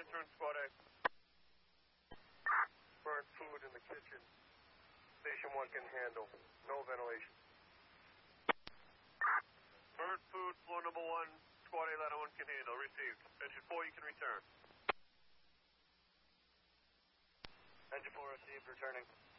return Squad A. Burnt food in the kitchen. Station 1 can handle. No ventilation. Burnt food, floor number 1, Squad A ladder 1 can handle. Received. Engine 4, you can return. Engine 4 received, returning.